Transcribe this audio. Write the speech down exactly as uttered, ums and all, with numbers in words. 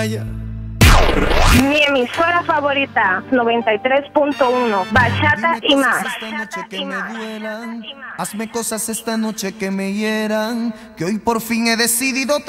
Mi emisora favorita, noventa y tres punto uno, Bachata y más. Esta noche que me duelan, hazme cosas esta noche que me hieran, que hoy por fin he decidido